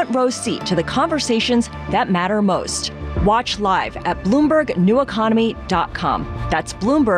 front row seat to the conversations that matter most. Watch live at BloombergNewEconomy.com. That's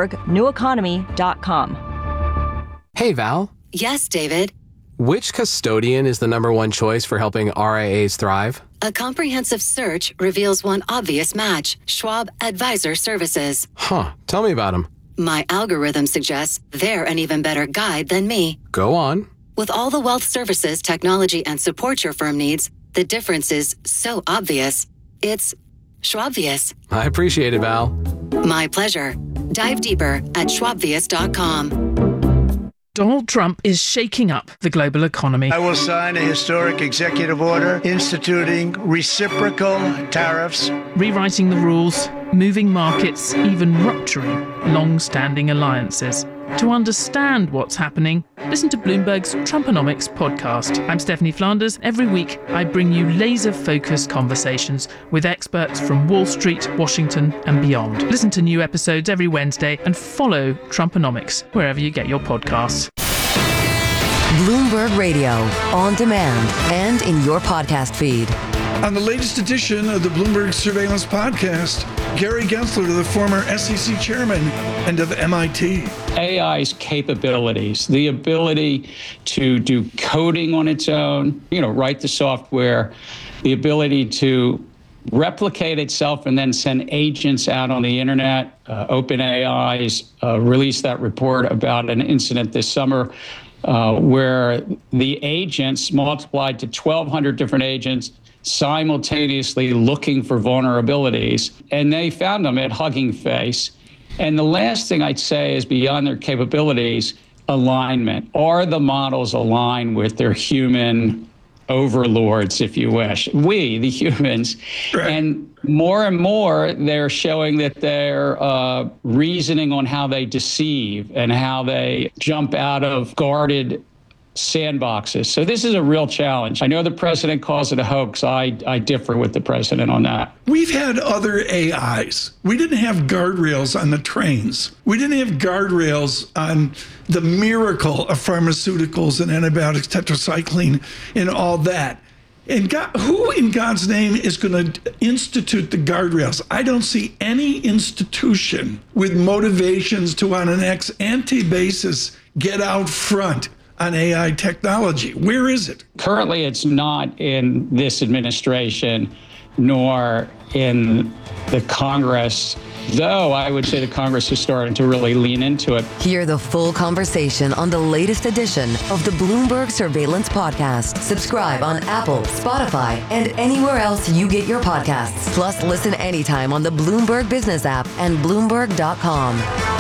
BloombergNewEconomy.com. Hey, Val. Yes, David. Which custodian is the number one choice for helping RIAs thrive? A comprehensive search reveals one obvious match: Schwab Advisor Services. Huh. Tell me about them. My algorithm suggests they're an even better guide than me. Go on. With all the wealth services, technology, and support your firm needs, the difference is so obvious. It's Schwabvious. I appreciate it, Val. My pleasure. Dive deeper at Schwabvious.com. Donald Trump is shaking up the global economy. I will sign a historic executive order instituting reciprocal tariffs, rewriting the rules, moving markets, even rupturing long-standing alliances. To understand what's happening, listen to Bloomberg's Trumponomics podcast. I'm Stephanie Flanders. Every week, I bring you laser-focused conversations with experts from Wall Street, Washington, and beyond. Listen to new episodes every Wednesday and follow Trumponomics wherever you get your podcasts. Bloomberg Radio, on demand and in your podcast feed. On the latest edition of the Bloomberg Surveillance Podcast, Gary Gensler, the former SEC chairman and of MIT. AI's capabilities, the ability to do coding on its own, write the software, the ability to replicate itself and then send agents out on the internet. OpenAI's released that report about an incident this summer where the agents multiplied to 1,200 different agents simultaneously looking for vulnerabilities, and they found them at Hugging Face. And the last thing I'd say is, beyond their capabilities, alignment. Are the models aligned with their human overlords, if you wish? We, the humans. Right. And more, they're showing that they're reasoning on how they deceive and how they jump out of guarded sandboxes. So this is a real challenge. I know the president calls it a hoax. I differ with the president on that. We've had other AIs. We didn't have guardrails on the trains. We didn't have guardrails on the miracle of pharmaceuticals and antibiotics, tetracycline, and all that. And who in God's name is going to institute the guardrails? I don't see any institution with motivations to, on an ex-ante basis, get out front on AI technology. Where is it? Currently, it's not in this administration, nor in the Congress, though I would say the Congress is starting to really lean into it. Hear the full conversation on the latest edition of the Bloomberg Surveillance Podcast. Subscribe on Apple, Spotify, and anywhere else you get your podcasts. Plus, listen anytime on the Bloomberg Business app and Bloomberg.com.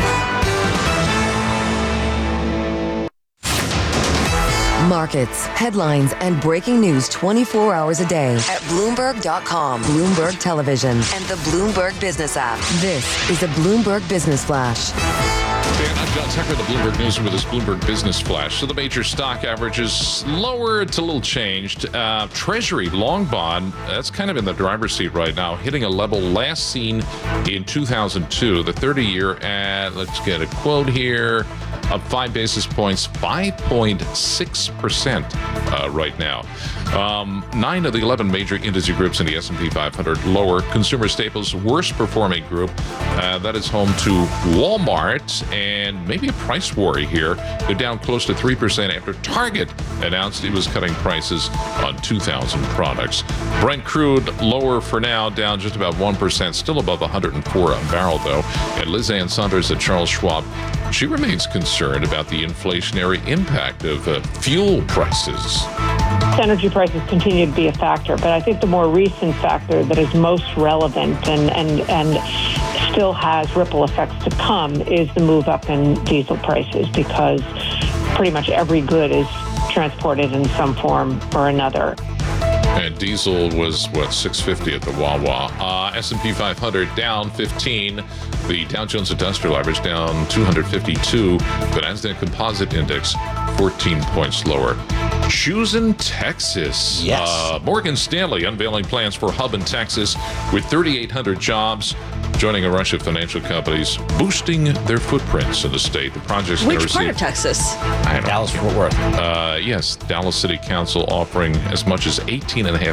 Markets, headlines, and breaking news 24 hours a day at Bloomberg.com, Bloomberg Television, and the Bloomberg Business app. This is a Bloomberg Business Flash. Dan, I'm John Tucker, the Bloomberg News with this Bloomberg Business Flash. So the major stock averages lower. It's a little changed. Treasury long bond, that's kind of in the driver's seat right now, hitting a level last seen in 2002. The 30-year at, let's get a quote here, up 5 basis points, 5.6% right now. 9 of the 11 major industry groups in the S&P 500 lower. Consumer staples, worst performing group. That is home to Walmart, and maybe a price worry here. They're down close to 3% after Target announced it was cutting prices on 2,000 products. Brent crude lower for now, down just about 1%, still above 104 a barrel though. And Liz Ann Saunders at Charles Schwab, she remains concerned about the inflationary impact of fuel prices. Energy prices continue to be a factor, but I think the more recent factor that is most relevant and still has ripple effects to come is the move up in diesel prices, because pretty much every good is transported in some form or another. And diesel was, $6.50 at the Wawa. S&P 500 down 15. The Dow Jones Industrial Average down 252. The Nasdaq Composite Index 14 points lower. Choosing Texas. Yes. Morgan Stanley unveiling plans for hub in Texas with 3,800 jobs, joining a rush of financial companies boosting their footprints in the state. The project's going to receive... Which part of Texas? I don't know. Dallas-Fort Worth. Yes, Dallas City Council offering as much as $18.5